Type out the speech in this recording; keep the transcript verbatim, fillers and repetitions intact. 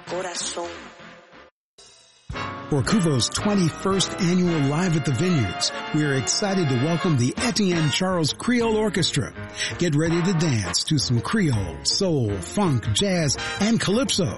corazón. For Kuvo's twenty-first annual Live at the Vineyards, we are excited to welcome the Etienne Charles Creole Orchestra. Get ready to dance to some Creole, soul, funk, jazz, and calypso